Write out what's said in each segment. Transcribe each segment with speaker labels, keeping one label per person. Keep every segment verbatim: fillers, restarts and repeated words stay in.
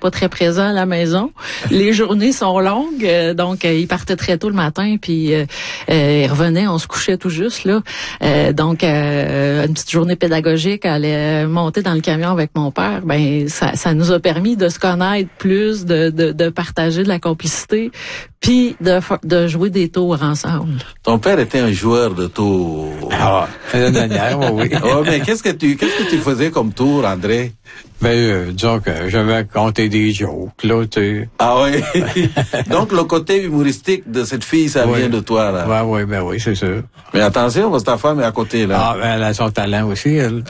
Speaker 1: pas très présent à la maison. Les journées sont longues, euh, donc euh, il partait très tôt le matin, puis euh, euh, il revenait, on se couchait tout juste là. Euh, donc euh, une petite journée pédagogique, aller monter dans le camion avec mon père, ben ça, ça nous a permis de se connaître plus, de, de, de partager de la complicité, puis de, de jouer des tours ensemble.
Speaker 2: Ton père était un joueur de tours.
Speaker 3: Ah, de manière, oui.
Speaker 2: Oh, mais qu'est-ce que tu, qu'est-ce que tu faisais comme tour, André?
Speaker 3: Ben, euh, disons que j'avais compté des jokes, là, tu sais.
Speaker 2: Ah oui. Donc, le côté humoristique de cette fille, ça
Speaker 3: oui.
Speaker 2: vient de toi, là.
Speaker 3: Ouais, oui, ben oui, c'est sûr.
Speaker 2: Mais attention, parce que ta femme est à côté, là.
Speaker 3: Ah, ben, elle a son talent aussi, elle.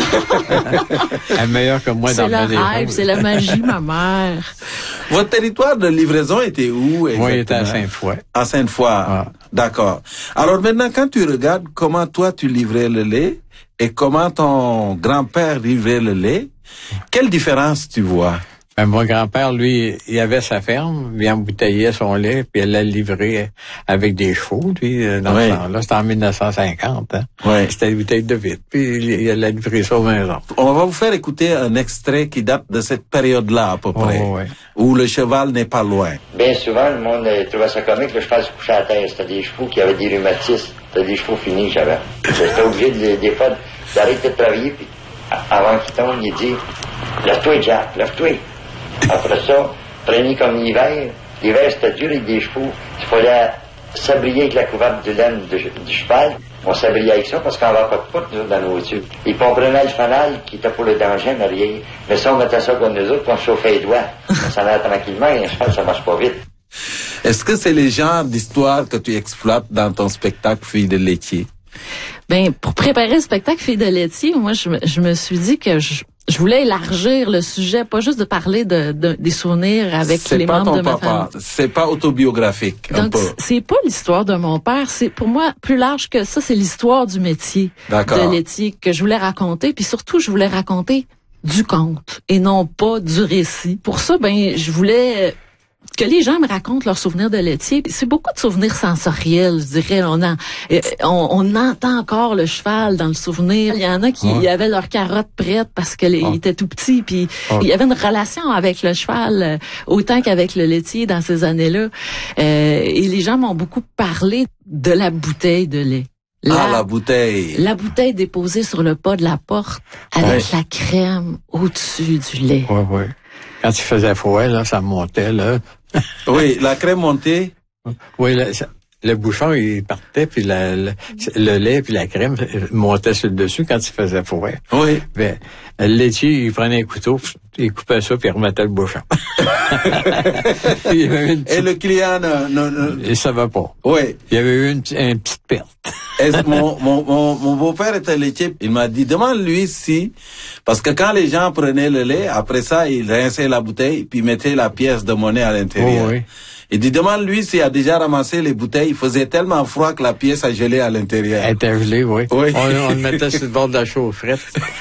Speaker 3: Elle est meilleure que moi dans le
Speaker 1: C'est le rêve, c'est la magie, ma mère.
Speaker 2: Votre territoire de livraison était où, exactement?
Speaker 3: Moi, il était à Sainte-Foy.
Speaker 2: À Sainte-Foy. Ah. D'accord. Alors maintenant, quand tu regardes comment toi tu livrais le lait et comment ton grand-père livrait le lait, quelle différence tu vois?
Speaker 3: Ben, mon grand-père, lui, il avait sa ferme, il embouteillait son lait, puis il l'a livré avec des chevaux, lui, dans oui. ce temps-là. C'était en mille neuf cent cinquante, hein.
Speaker 2: Oui.
Speaker 3: C'était une bouteille de vitre, puis il, il l'a livré ça aux maisons.
Speaker 2: On va vous faire écouter un extrait qui date de cette période-là, à peu près,
Speaker 3: oh, oui.
Speaker 2: où le cheval n'est pas loin.
Speaker 4: Bien souvent, le monde trouvait ça comique, le cheval se couchait à terre. C'était des chevaux qui avaient des rhumatismes. C'était des chevaux finis, j'avais. J'étais obligé, de, des fois, d'arrêter de travailler, puis avant qu'il tombe, il dit « Lève-toi, Jack, lève-toi. » Après ça, prenez comme l'hiver. L'hiver, c'était dur avec des chevaux. Il fallait s'abrier avec la couverture de laine de, du cheval. On s'abriait avec ça parce qu'on n'avait pas de poutre, nous autres, dans nos voitures. Et puis on prenait le fanal qui était pour le danger en arrière. Mais ça, on mettait ça comme nous autres, puis on se chauffait les doigts. On s'en allait tranquillement et un cheval, ça marche pas vite.
Speaker 2: Est-ce que c'est les genres d'histoires que tu exploites dans ton spectacle Fille de laitier?
Speaker 1: Ben, pour préparer le spectacle Fille de laitier, moi, je, je me suis dit que je, je voulais élargir le sujet, pas juste de parler de, de des souvenirs avec
Speaker 2: c'est
Speaker 1: les
Speaker 2: pas
Speaker 1: membres
Speaker 2: ton
Speaker 1: de ma
Speaker 2: papa.
Speaker 1: famille.
Speaker 2: C'est pas autobiographique. Un
Speaker 1: Donc,
Speaker 2: peu.
Speaker 1: c'est pas l'histoire de mon père. C'est pour moi plus large que ça. C'est l'histoire du métier
Speaker 2: D'accord.
Speaker 1: de laitier que je voulais raconter. Puis surtout, je voulais raconter du conte et non pas du récit. Pour ça, ben, je voulais que les gens me racontent leurs souvenirs de laitier. C'est beaucoup de souvenirs sensoriels, je dirais. On, en, on, on entend encore le cheval dans le souvenir. Il y en a qui ouais. avaient leur carotte prête parce qu'ils oh. étaient tout petits. Puis oh. il y avait une relation avec le cheval euh, autant qu'avec le laitier dans ces années-là. Euh, et les gens m'ont beaucoup parlé de la bouteille de lait.
Speaker 2: La, ah, la bouteille.
Speaker 1: La bouteille déposée sur le pas de la porte avec ouais. la crème au-dessus du lait.
Speaker 3: Oui, oui. Quand il faisait froid, là, ça montait, là.
Speaker 2: Oui, la crème montée.
Speaker 3: Oui, le, le bouchon, il partait, puis la, le, le lait puis la crème montaient sur le dessus quand il faisait froid.
Speaker 2: Oui.
Speaker 3: Ben, le laitier, il prenait un couteau, il coupait ça, puis il remettait le bouchon.
Speaker 2: Il petite... Et le client ne... ne, ne...
Speaker 3: Il savait pas.
Speaker 2: Oui.
Speaker 3: Il y avait eu une, une petite perte.
Speaker 2: mon, mon, mon, mon beau-père était laitier. Il m'a dit, demande-lui si... Parce que quand les gens prenaient le lait, après ça, ils rinçaient la bouteille, puis mettaient la pièce de monnaie à l'intérieur.
Speaker 3: Oh, oui.
Speaker 2: Il dit, demande-lui s'il a déjà ramassé les bouteilles. Il faisait tellement froid que la pièce a gelé à l'intérieur.
Speaker 3: Elle était gelée, oui.
Speaker 2: oui.
Speaker 3: On, on le mettait sur le bord de la chaufferette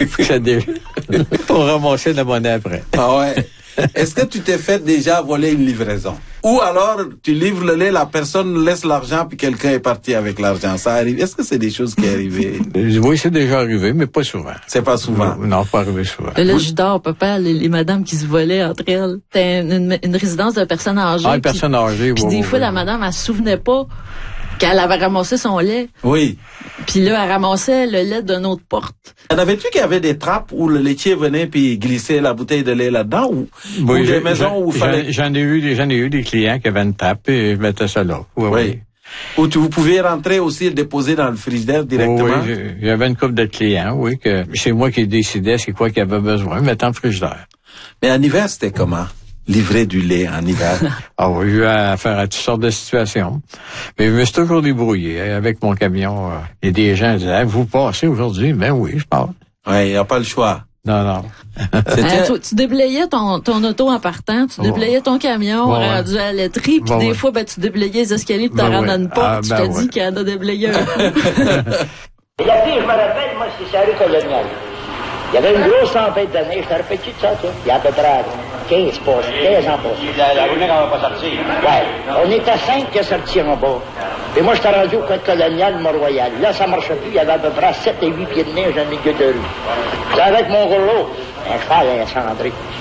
Speaker 3: pour ramasser la monnaie après.
Speaker 2: Ah ouais. Est-ce que tu t'es fait déjà voler une livraison? Ou alors, tu livres le lait, la personne laisse l'argent, puis quelqu'un est parti avec l'argent. Ça arrive. Est-ce que c'est des choses qui arrivent?
Speaker 3: Oui, c'est déjà arrivé, mais pas souvent.
Speaker 2: C'est pas souvent?
Speaker 3: Non, non pas arrivé souvent.
Speaker 1: Là, je dors, papa, les, les madames qui se volaient entre elles. C'était une, une résidence de personnes âgées.
Speaker 3: Ah, une personne âgée, oui.
Speaker 1: Puis des fois, la madame, elle se souvenait pas qu'elle avait ramassé son lait.
Speaker 2: Oui.
Speaker 1: Puis là, elle ramassait le lait d'une autre porte.
Speaker 2: En avais-tu qu'il y avait des trappes où le laitier venait puis glissait la bouteille de lait là-dedans ou,
Speaker 3: oui,
Speaker 2: ou des maisons où il fallait...
Speaker 3: J'en ai eu, j'en ai eu des clients qui avaient une trappe et mettaient ça là. Oui, oui. oui.
Speaker 2: Où tu, vous pouviez rentrer aussi et le déposer dans le frigidaire directement?
Speaker 3: Oui, j'avais une couple de clients, oui, que c'est moi qui décidais c'est quoi qu'il avait besoin, mettant le frigidaire.
Speaker 2: Mais en hiver, c'était comment? Livrer du lait en hiver.
Speaker 3: Ah oui, j'ai eu affaire à toutes sortes de situations. Mais je me suis toujours débrouillé avec mon camion. Et des gens disaient, vous passez aujourd'hui? Ben oui, je passe.
Speaker 2: Oui, il n'y a pas le choix.
Speaker 3: Non, non.
Speaker 1: Hein, tu, tu déblayais ton, ton auto en partant, tu déblayais ton camion bon, rendu ouais. à la laiterie, puis bon, des ouais. fois, ben, tu déblayais les escaliers pour te ben, rendre à une porte, ah, tu ben, te ouais. dis qu'il y en a déblayé un coup.
Speaker 4: Et la fille, je me rappelle, moi, c'est la rue coloniale. Il y avait une grosse tempête de neige, je te rappelles-tu de ça, toi? Il y a à peu près quinze, quinze ans passés.
Speaker 5: La, la journée qu'on va pas sortir.
Speaker 4: Ouais. On était cinq qui a sorti en bas. Et moi, j'étais rendu au code colonial, Mont-Royal. Là, ça marchait plus. Il y avait à peu près sept et huit pieds de neige dans le milieu de rue. J'étais avec mon rouleau. Un cheval, il a cendré.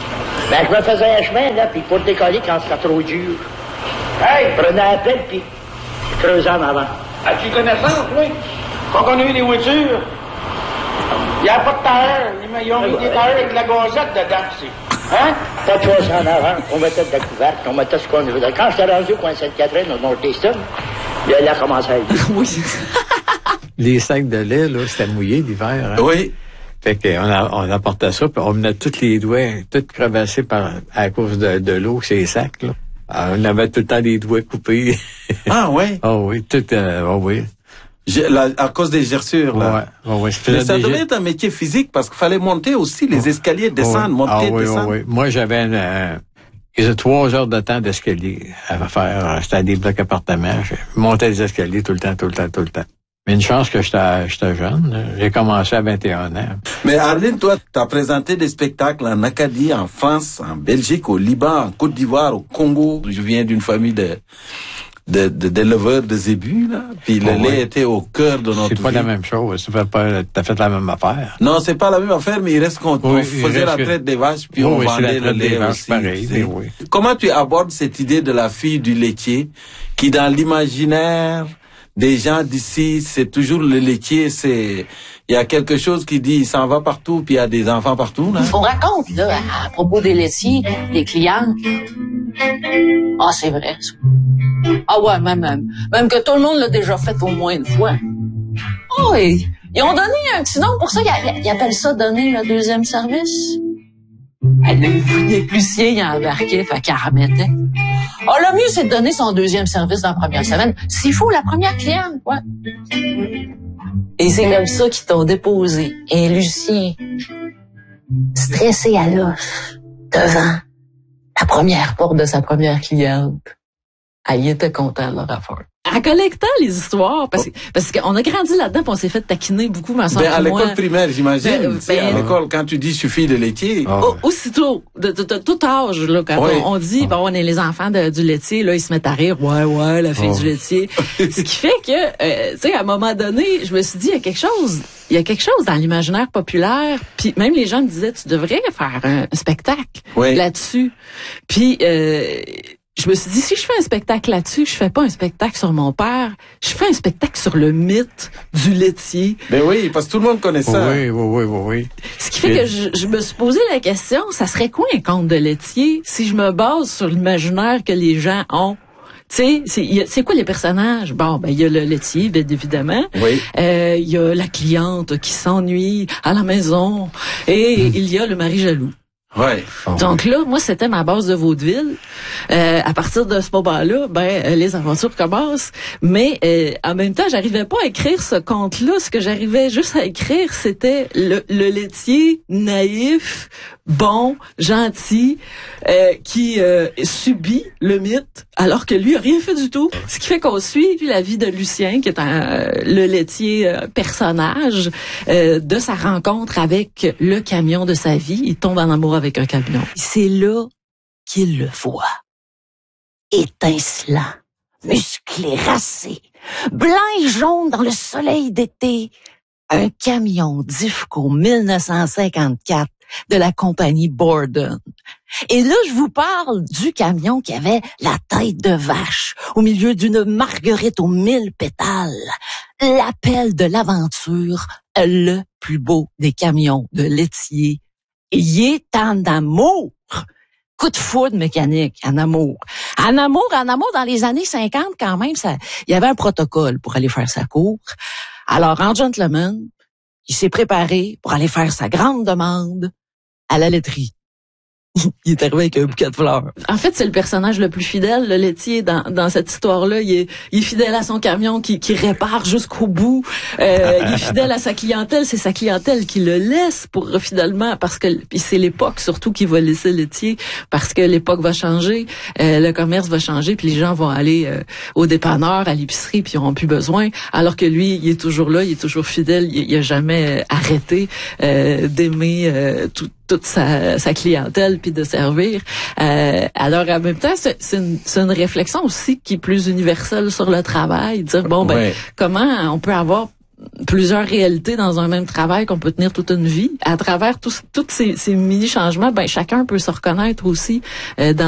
Speaker 4: Ben, je me faisais un chemin, là, puis pour décoller quand c'était trop dur. Hey! Je prenais la pelle, puis je creusais en avant.
Speaker 5: As-tu connaissance, oui? Quand on a eu les voitures, il n'y a pas de tailleur. Ils ont mis des tailleurs avec de la gazette dedans, aussi. Hein?
Speaker 4: Pas de chose en avant. On mettait de la couverte, on mettait ce qu'on voulait. Quand j'étais rendu au coin de Sainte-Catherine, au Nord-Eston, il a commencé à être.
Speaker 1: Oui.
Speaker 3: Les sacs de lait, là, c'était mouillé l'hiver. Hein?
Speaker 2: Oui.
Speaker 3: Fait qu'on a, on apportait ça, puis on menait tous les doigts, tout crevassés par, à cause de, de l'eau, ces sacs, là. Alors, on avait tout le temps des doigts coupés.
Speaker 2: Ah, ouais?
Speaker 3: Ah oui, tout, euh, oh oui.
Speaker 2: Je, la, à cause des gerçures, là.
Speaker 3: Ouais, ouais, ouais.
Speaker 2: Mais ça
Speaker 3: des
Speaker 2: devait être un métier physique parce qu'il fallait monter aussi les escaliers, descendre,
Speaker 3: oui.
Speaker 2: monter,
Speaker 3: ah, oui,
Speaker 2: descendre.
Speaker 3: Oui, oui. Moi, j'avais une, euh, ils avaient trois heures de temps d'escalier à faire. C'était des blocs appartements. Je montais les escaliers tout le temps, tout le temps, tout le temps. Mais une chance que j'étais, j'étais jeune. J'ai commencé à vingt et un ans.
Speaker 2: Mais Arline, toi, t'as présenté des spectacles en Acadie, en France, en Belgique, au Liban, en Côte d'Ivoire, au Congo. Je viens d'une famille de, de, de, d'éleveurs de zébus, là. Puis le
Speaker 3: oh,
Speaker 2: lait
Speaker 3: oui.
Speaker 2: était au cœur de notre vie.
Speaker 3: C'est pas la même chose. Tu fais pas, t'as fait la même affaire.
Speaker 2: Non, c'est pas la même affaire, mais il reste qu'on
Speaker 3: oui,
Speaker 2: on faisait la traite que... des vaches, puis
Speaker 3: oui,
Speaker 2: on
Speaker 3: oui,
Speaker 2: vendait le lait
Speaker 3: vaches,
Speaker 2: aussi.
Speaker 3: Pareil, mais oui.
Speaker 2: Comment tu abordes cette idée de la fille du laitier, qui dans l'imaginaire des gens d'ici, c'est toujours le laitier, c'est, il y a quelque chose qui dit, il s'en va partout, puis il y a des enfants partout, là.
Speaker 6: On raconte, là, à propos des laitiers, des clients. Ah, c'est vrai, ça. Ah ouais, même, même, même que tout le monde l'a déjà fait au moins une fois. Ah oh, oui, ils ont donné un petit nom pour ça, ils, ils appellent ça donner le deuxième service. Elle l'a vu, Lucien, il a embarqué, fait qu'elle remettait. Ah, le mieux, c'est de donner son deuxième service dans la première semaine. S'il faut, la première cliente, ouais. Et c'est comme ça qu'ils t'ont déposé. Et Lucien, stressé à l'os, devant la première porte de sa première cliente. Elle était content de leur affaire.
Speaker 1: En collectant les histoires, parce, que, parce qu'on a grandi là-dedans, puis on s'est fait taquiner beaucoup, ma soeur.
Speaker 2: Ben, à l'école
Speaker 1: moi.
Speaker 2: primaire, j'imagine.
Speaker 1: Ben,
Speaker 2: tu sais, à
Speaker 1: ben,
Speaker 2: l'école, quand tu dis je suis fille de laitier.
Speaker 3: Oh.
Speaker 1: Aussitôt, de, de, de tout âge, là, quand
Speaker 2: oui.
Speaker 1: on, on dit, bon, on est les enfants de, du laitier, là, ils se mettent à rire, ouais, ouais, la fille
Speaker 3: oh.
Speaker 1: du laitier. Ce qui fait que, euh, tu sais, à un moment donné, je me suis dit, il y a quelque chose, il y a quelque chose dans l'imaginaire populaire, puis même les gens me disaient, tu devrais faire un, un spectacle
Speaker 2: oui.
Speaker 1: là-dessus. Puis, euh, je me suis dit, si je fais un spectacle là-dessus, je fais pas un spectacle sur mon père, je fais un spectacle sur le mythe du laitier.
Speaker 2: Ben oui, parce que tout le monde connaît ça.
Speaker 3: Oui, oui, oui, oui, oui.
Speaker 1: Ce qui fait que je, je me suis posé la question, ça serait quoi un conte de laitier si je me base sur l'imaginaire que les gens ont? Tu sais, c'est, c'est quoi les personnages? Bon, ben, il y a le laitier, bien évidemment.
Speaker 2: Oui.
Speaker 1: Euh, il y a la cliente qui s'ennuie à la maison. Et mmh. il y a le mari jaloux.
Speaker 2: Ouais.
Speaker 1: Donc là, moi, c'était ma base de vaudeville. Euh, à partir de ce moment-là, ben les aventures commencent. Mais euh, en même temps, j'arrivais pas à écrire ce conte-là. Ce que j'arrivais juste à écrire, c'était le, le laitier naïf, bon, gentil, euh, qui euh, subit le mythe, alors que lui a rien fait du tout. Ce qui fait qu'on suit la vie de Lucien, qui est un, euh, le laitier euh, personnage, euh, de sa rencontre avec le camion de sa vie. Il tombe en amour avec un camion.
Speaker 6: C'est là qu'il le voit. Étincelant, musclé, racé, blanc et jaune dans le soleil d'été. Un camion d'Ifco mille neuf cent cinquante-quatre de la compagnie Borden. Et là, je vous parle du camion qui avait la tête de vache au milieu d'une marguerite aux mille pétales. L'appel de l'aventure, le plus beau des camions de laitier. Il est en amour. Coup de foudre mécanique, en amour. En amour, en amour, dans les années cinquante, quand même, ça, il y avait un protocole pour aller faire sa cour. Alors, en gentleman, il s'est préparé pour aller faire sa grande demande à la laiterie. Il est arrivé avec un bouquet de fleurs.
Speaker 1: En fait, c'est le personnage le plus fidèle, le laitier, dans, dans cette histoire-là. Il est, il est fidèle à son camion qui, qui répare jusqu'au bout. Euh, il est fidèle à sa clientèle. C'est sa clientèle qui le laisse pour finalement, parce que puis c'est l'époque surtout qui va laisser le laitier, parce que l'époque va changer, euh, le commerce va changer, puis les gens vont aller euh, au dépanneur, à l'épicerie, puis ils n'auront plus besoin. Alors que lui, il est toujours là, il est toujours fidèle, il, il a jamais arrêté euh, d'aimer euh, tout. toute sa, sa clientèle puis de servir. Euh, alors en même temps, c'est, c'est, une, c'est une réflexion aussi qui est plus universelle sur le travail. Dire bon ben
Speaker 2: ouais.
Speaker 1: comment on peut avoir plusieurs réalités dans un même travail qu'on peut tenir toute une vie. À travers tous tous ces, ces mini changements, ben chacun peut se reconnaître aussi euh, dans